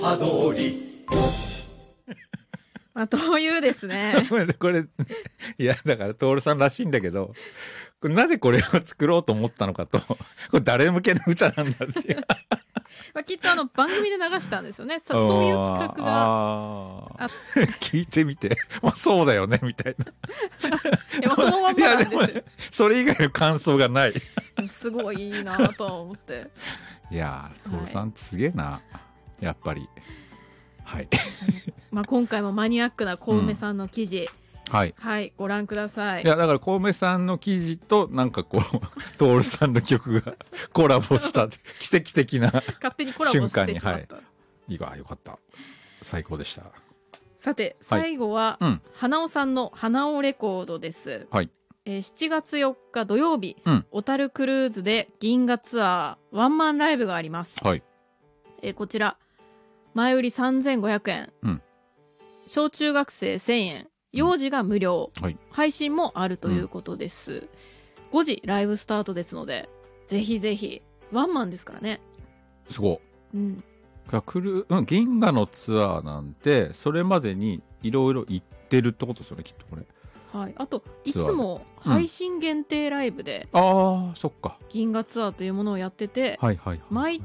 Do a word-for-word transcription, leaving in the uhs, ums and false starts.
パドリまあ、というですね。 これ、これ、いや、だから、徹さんらしいんだけど、これなぜこれを作ろうと思ったのかと、これ誰向けの歌なんだっていう。 まあ、きっとあの、番組で流したんですよね。そそういう企画がああっ聞いてみて、まあそうだよね、みたいな。 いや、もうそのまんまなんですよ。 いやでもそれ以外の感想がない。 でもすごいいいなと思って。 いやー、徹さんすげえな、やっぱり。はい。 まあ今回もマニアックな小梅さんの記事、 うん、はい。 はい、ご覧ください。 いや、だから、小梅さんの記事と、なんかこう、徹さんの曲がコラボした、奇跡的な勝手にコラボしてしまった。 はい、いいわ、よかった。最高でした。 さて、最後は、 はい、うん、 花尾さんの花尾レコードです。 はい。 えー、しちがつよっか土曜日、 うん、 小樽クルーズで銀河ツアーワンマンライブがあります。 はい。 えー、こちら、前売りさんぜんごひゃくえん、うん、小中学生せんえん、幼児が無料、うん、はい、配信もあるということです、うん、ごじライブスタートですので、ぜひぜひ、ワンマンですからね。 すごい。 うん。 クルうん、銀河のツアーなんて、それまでにいろいろ行ってるってことですよね、きっとこれ。 はい。あと、いつも配信限定ライブで、 うん、ああ、そっか。 銀河ツアーというものをやってて、 はいはいはい、 毎